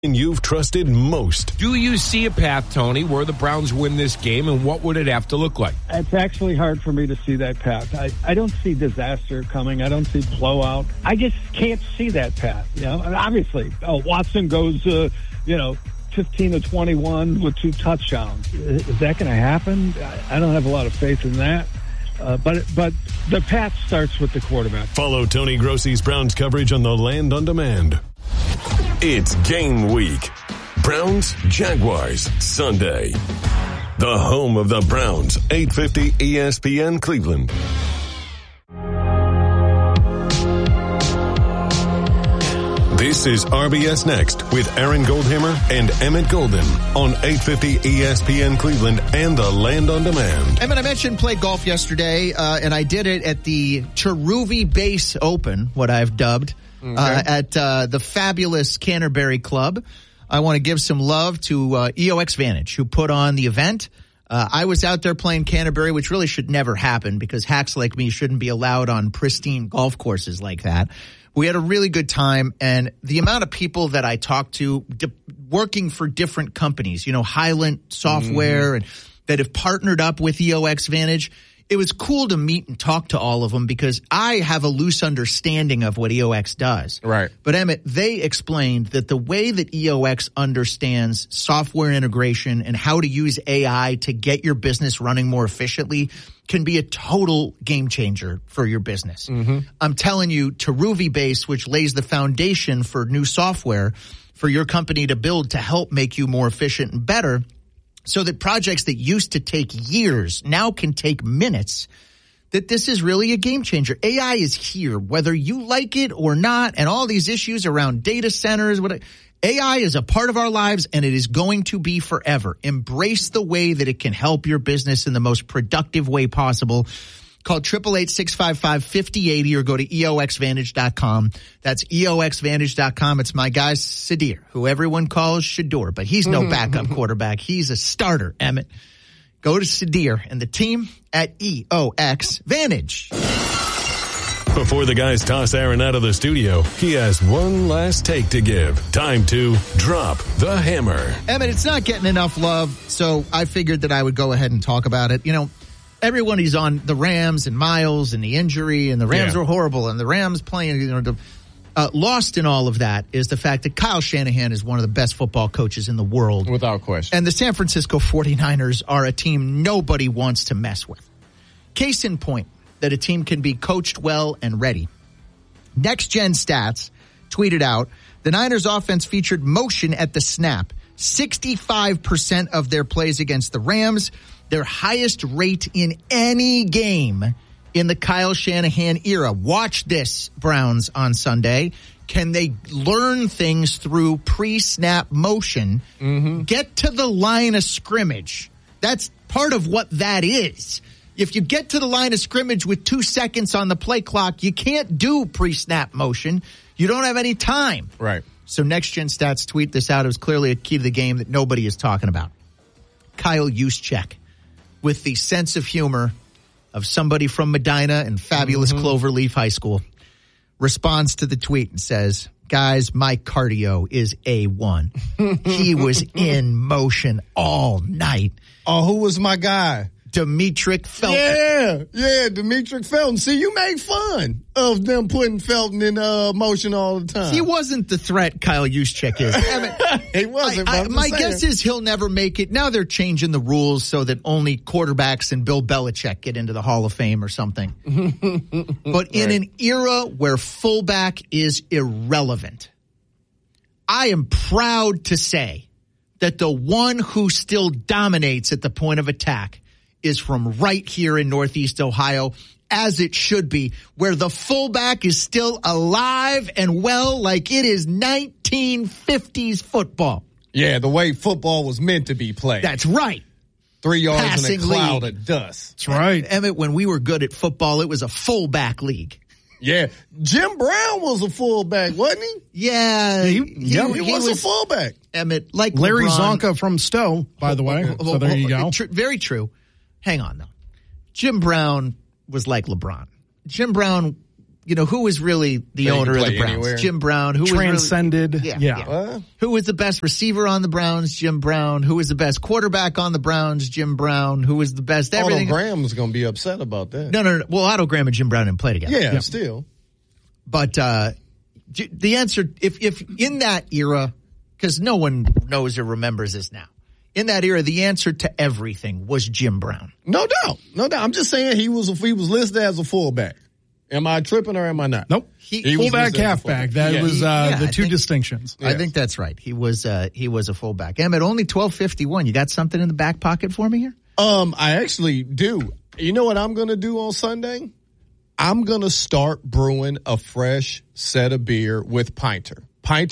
You've trusted most. Do you see a path, Tony, where the Browns win this game, and what would it have to look like? It's actually hard for me to see that path. I don't see disaster coming. I don't see blowout. I just can't see that path. You know, and obviously, Watson goes, 15 to 21 with 2 touchdowns. Is that going to happen? I don't have a lot of faith in that. But the path starts with the quarterback. Follow Tony Grossi's Browns coverage on the Land on Demand. It's game week. Browns, Jaguars, Sunday. The home of the Browns, 850 ESPN Cleveland. This is RBS Next with Aaron Goldhammer and Emmett Golden on 850 ESPN Cleveland and the Land on Demand. Emmett, I mentioned play golf yesterday, and I did it at the Cheruvi Base Open, what I've dubbed. At the fabulous Canterbury Club. I want to give some love to EOX Vantage, who put on the event. I was out there playing Canterbury, which really should never happen because hacks like me shouldn't be allowed on pristine golf courses like that. We had a really good time, and the amount of people that I talked to working for different companies, Highland Software, and that have partnered up with EOX Vantage. It was cool to meet and talk to all of them because I have a loose understanding of what EOX does. Right. But Emmett, they explained that the way that EOX understands software integration and how to use AI to get your business running more efficiently can be a total game changer for your business. Mm-hmm. I'm telling you, Cheruvi Base, which lays the foundation for new software for your company to build to help make you more efficient and better, so that projects that used to take years now can take minutes, that this is really a game changer. AI is here, whether you like it or not, and all these issues around data centers. AI is a part of our lives, and it is going to be forever. Embrace the way that it can help your business in the most productive way possible. Call 888-655-5080 or go to EOXVantage.com. That's EOXVantage.com. It's my guy, Sadir, who everyone calls Shador, but he's no backup quarterback. He's a starter, Emmett. Go to Sadir and the team at EOX Vantage. Before the guys toss Aaron out of the studio, he has one last take to give. Time to drop the hammer. Emmett, it's not getting enough love, so I figured that I would go ahead and talk about it. Everyone is on the Rams and Miles and the injury, and the Rams are horrible, and the Rams playing. Lost in all of that is the fact that Kyle Shanahan is one of the best football coaches in the world. Without question. And the San Francisco 49ers are a team nobody wants to mess with. Case in point that a team can be coached well and ready. Next Gen Stats tweeted out, the Niners offense featured motion at the snap. 65% of their plays against the Rams, their highest rate in any game in the Kyle Shanahan era. Watch this, Browns, on Sunday. Can they learn things through pre-snap motion? Mm-hmm. Get to the line of scrimmage. That's part of what that is. If you get to the line of scrimmage with 2 seconds on the play clock, you can't do pre-snap motion. You don't have any time. Right. So Next Gen Stats tweet this out. It was clearly a key to the game that nobody is talking about. Kyle Juszczyk, with the sense of humor of somebody from Medina and fabulous Cloverleaf High School, responds to the tweet and says, guys, my cardio is A1. He was in motion all night. Oh, who was my guy? Demetric Felton. Yeah, Demetric Felton. See, you make fun of them putting Felton in motion all the time. He wasn't the threat Kyle Juszczyk is. He wasn't. My guess is he'll never make it. Now they're changing the rules so that only quarterbacks and Bill Belichick get into the Hall of Fame or something. But in an era where fullback is irrelevant, I am proud to say that the one who still dominates at the point of attack is from right here in Northeast Ohio, as it should be, where the fullback is still alive and well like it is 1950s football. Yeah, the way football was meant to be played. That's right. 3 yards Passing in a cloud league. of dust. That's right. Emmett, when we were good at football, it was a fullback league. Yeah. Jim Brown was a fullback, wasn't he? Yeah. He was a fullback. Emmett, like Larry LeBron. Zonka from Stowe, by the way. So there you go. Very true. Hang on, though. Jim Brown was like LeBron. Jim Brown who was really the owner of the Browns? Anywhere. Jim Brown. Who Transcended. Was really, who was the best receiver on the Browns? Jim Brown. Who was the best quarterback on the Browns? Jim Brown. Who was the best everything? Otto Graham's going to be upset about that. No. Well, Otto Graham and Jim Brown didn't play together. Yeah, still. But the answer, if in that era, because no one knows or remembers this now, in that era, the answer to everything was Jim Brown. No doubt. I'm just saying he was listed as a fullback. Am I tripping or am I not? Nope. He was fullback, halfback. That was the two distinctions. I think that's right. He was a fullback. Emmett, only 12:51. You got something in the back pocket for me here? I actually do. You know what I'm going to do on Sunday? I'm going to start brewing a fresh set of beer with Pinter.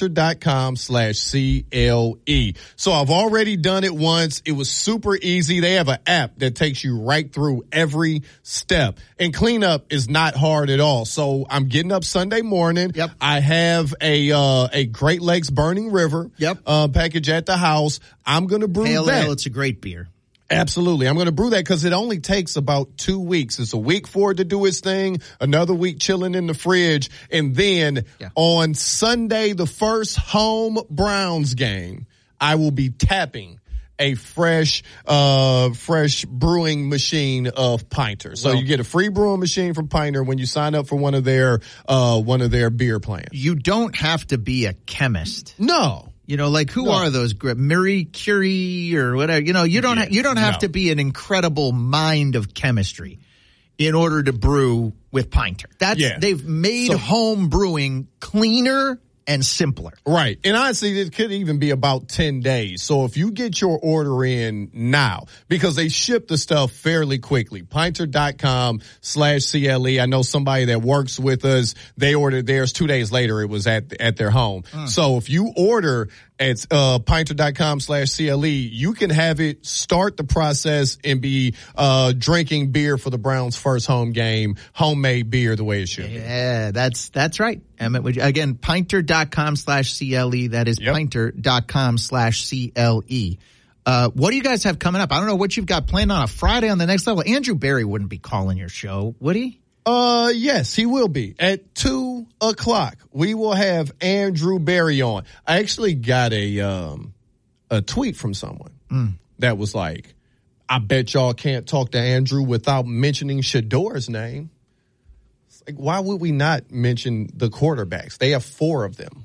Pinter.com/CLE. So I've already done it once. It was super easy. They have an app that takes you right through every step. And cleanup is not hard at all. So I'm getting up Sunday morning. Yep. I have a Great Lakes Burning River package at the house. I'm going to brew that. Ale, it's a great beer. Absolutely. I'm going to brew that because it only takes about 2 weeks. It's a week for it to do its thing, another week chilling in the fridge. And then on Sunday, the first home Browns game, I will be tapping a fresh brewing machine of Pinter. So you get a free brewing machine from Pinter when you sign up for one of their beer plans. You don't have to be a chemist. No. Who are those? Marie Curie or whatever. You don't have to be an incredible mind of chemistry in order to brew with Pinter. They've made home brewing cleaner and simpler. Right. And honestly, it could even be about 10 days. So if you get your order in now, because they ship the stuff fairly quickly, Pinter.com/CLE. I know somebody that works with us. They ordered theirs 2 days later. It was at their home. So if you order at Pinter.com/CLE, you can have it start the process and be drinking beer for the Browns' first home game, homemade beer the way it should be. Yeah, that's right. Emmett, again, Pinter.com/CLE. That is Pinter.com/CLE. What do you guys have coming up? I don't know what you've got planned on a Friday on the Next Level. Andrew Berry wouldn't be calling your show, would he? Yes, he will be. At 2:00, we will have Andrew Berry on. I actually got a tweet from someone that was like, I bet y'all can't talk to Andrew without mentioning Shador's name. It's like, why would we not mention the quarterbacks? They have 4 of them.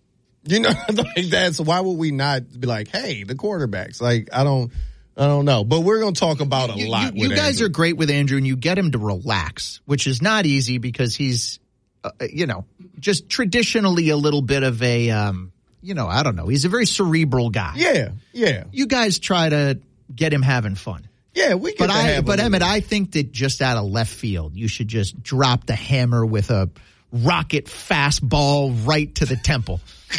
Why would we not be like, hey, the quarterbacks? Like, I don't know, but we're going to talk about a lot with you guys Andrew. are great with Andrew, and you get him to relax, which is not easy because he's, just traditionally a little bit of a, I don't know. He's a very cerebral guy. Yeah. You guys try to get him having fun. Yeah, we get to have But Emmett, I think that just out of left field, you should just drop the hammer with a rocket fastball right to the temple.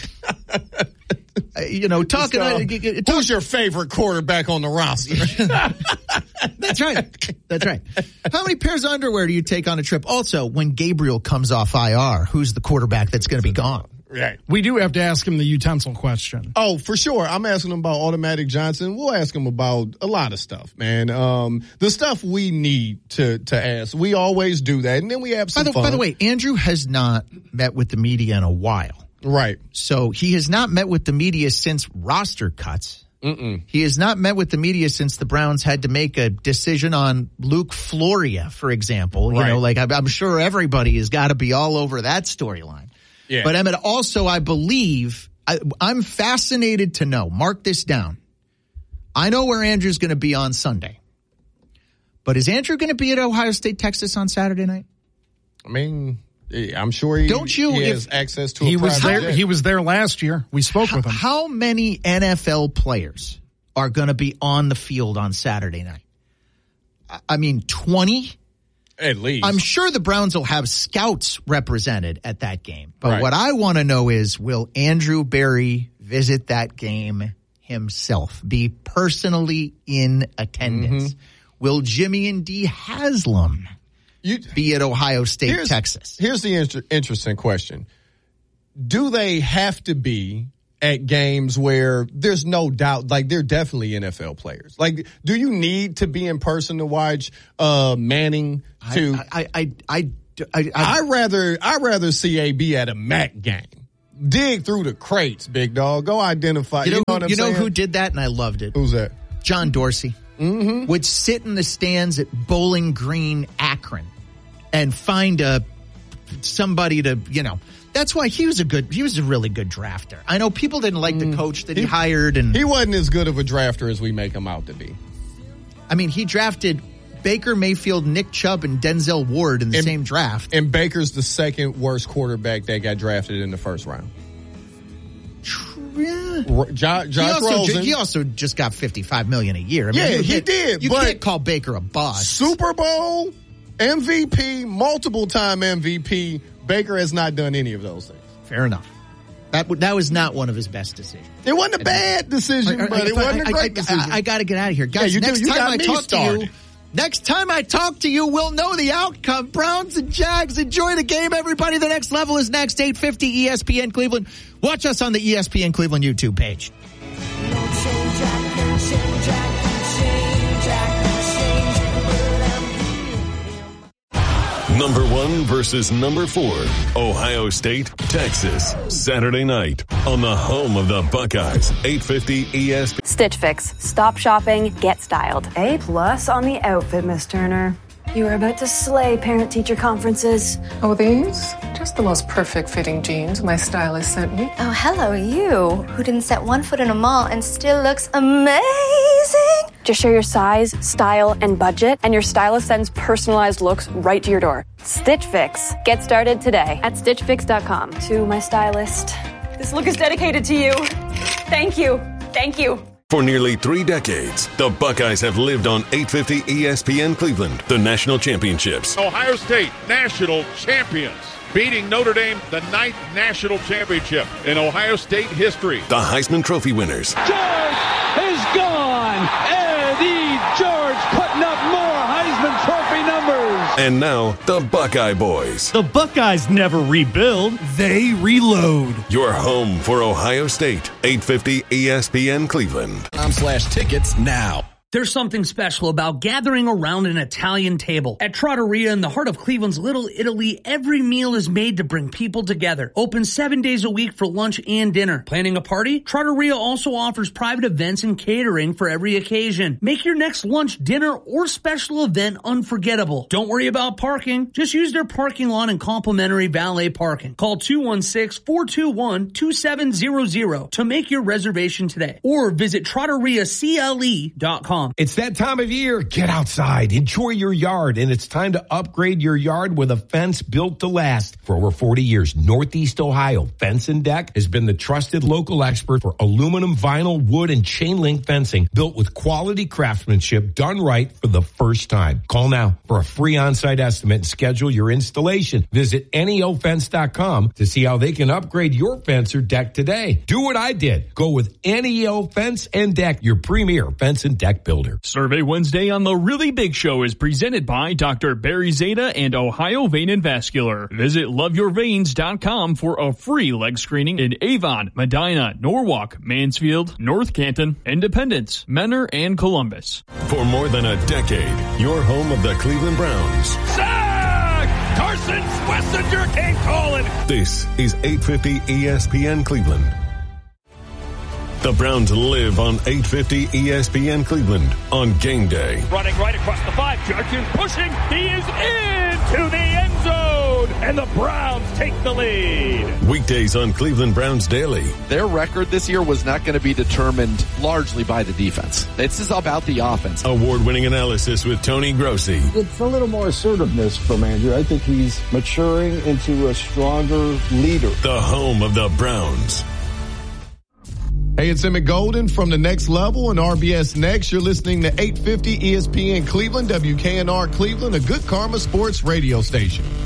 Who's your favorite quarterback on the roster? That's right. How many pairs of underwear do you take on a trip? Also, when Gabriel comes off IR, who's the quarterback that's going to be gone? Right. We do have to ask him the utensil question. Oh, for sure. I'm asking him about Automatic Johnson. We'll ask him about a lot of stuff, man. The stuff we need to ask. We always do that, and then we have some fun. By the way, Andrew has not met with the media in a while. Right. So he has not met with the media since roster cuts. He has not met with the media since the Browns had to make a decision on Luke Floria, for example. Right. I'm sure everybody has got to be all over that storyline. Yeah. But Emmett, also, I believe, I'm fascinated to know, mark this down. I know where Andrew's going to be on Sunday. But is Andrew going to be at Ohio State, Texas on Saturday night? I mean, I'm sure he has access to a private jet. He was there last year. We spoke with him. How many NFL players are going to be on the field on Saturday night? I mean, 20? At least. I'm sure the Browns will have scouts represented at that game. But right. What I want to know is, will Andrew Berry visit that game himself, be personally in attendance? Will Jimmy and Dee Haslam be at Ohio State, Texas? Here's the interesting question. Do they have to be at games where there's no doubt, like they're definitely NFL players? Like, do you need to be in person to watch Manning? I'd rather see AB at a MAC game. Dig through the crates, big dog. Go identify. You know what I'm saying? You know who did that, and I loved it? Who's that? John Dorsey. Mm-hmm. Would sit in the stands at Bowling Green, Akron, and find somebody to, That's why he was a really good drafter. I know people didn't like the coach that he hired, and he wasn't as good of a drafter as we make him out to be. I mean, he drafted Baker Mayfield, Nick Chubb, and Denzel Ward in the same draft. And Baker's the second worst quarterback that got drafted in the first round. Josh Rosen. He also just got $55 million a year. He did. You can't call Baker a boss. Super Bowl MVP, multiple-time MVP. Baker has not done any of those things. Fair enough. That was not one of his best decisions. It wasn't a bad decision, but it wasn't a great decision. I got to get out of here, guys. Yeah, Next time I talk to you, we'll know the outcome. Browns and Jags. Enjoy the game, everybody. The next level is next. 850 ESPN Cleveland. Watch us on the ESPN Cleveland YouTube page. Number 1 versus number 4. Ohio State, Texas. Saturday night on the home of the Buckeyes. 850 ESPN. Stitch Fix. Stop shopping, get styled. A+ on the outfit, Miss Turner. You were about to slay parent-teacher conferences. Oh, these? Just the most perfect fitting jeans my stylist sent me. Oh, hello, you, who didn't set one foot in a mall and still looks amazing. Just share your size, style, and budget, and your stylist sends personalized looks right to your door. Stitch Fix. Get started today at StitchFix.com. To my stylist, this look is dedicated to you. Thank you. Thank you. For nearly 3 decades, the Buckeyes have lived on 850 ESPN Cleveland, the national championships. Ohio State national champions, beating Notre Dame, the 9th national championship in Ohio State history. The Heisman Trophy winners. George is gone. Eddie George putting up more Heisman Trophy numbers. And now, the Buckeye Boys. The Buckeyes never rebuild, they reload. Your home for Ohio State. 850 ESPN Cleveland. /tickets now. There's something special about gathering around an Italian table. At Trattoria in the heart of Cleveland's Little Italy, every meal is made to bring people together. Open 7 days a week for lunch and dinner. Planning a party? Trattoria also offers private events and catering for every occasion. Make your next lunch, dinner, or special event unforgettable. Don't worry about parking. Just use their parking lot and complimentary valet parking. Call 216-421-2700 to make your reservation today. Or visit TrattoriaCLE.com. It's that time of year. Get outside, enjoy your yard, and it's time to upgrade your yard with a fence built to last. For over 40 years, Northeast Ohio Fence and Deck has been the trusted local expert for aluminum, vinyl, wood, and chain link fencing built with quality craftsmanship done right for the first time. Call now for a free on-site estimate and schedule your installation. Visit NEOFence.com to see how they can upgrade your fence or deck today. Do what I did. Go with NEO Fence and Deck, your premier fence and deck builder. Survey Wednesday on The Really Big Show is presented by Dr. Barry Zeta and Ohio Vein and Vascular. Visit loveyourveins.com for a free leg screening in Avon, Medina, Norwalk, Mansfield, North Canton, Independence, Menor, and Columbus. For more than a decade, your home of the Cleveland Browns. Sack! Carson Schlesinger can't call it. This is 850 ESPN Cleveland. The Browns live on 850 ESPN Cleveland on game day. Running right across the 5. Judkins pushing. He is into the end zone. And the Browns take the lead. Weekdays on Cleveland Browns Daily. Their record this year was not going to be determined largely by the defense. This is about the offense. Award-winning analysis with Tony Grossi. It's a little more assertiveness from Andrew. I think he's maturing into a stronger leader. The home of the Browns. Hey, it's Emmett Golden from The Next Level and RBS Next. You're listening to 850 ESPN Cleveland, WKNR Cleveland, a Good Karma Sports radio station.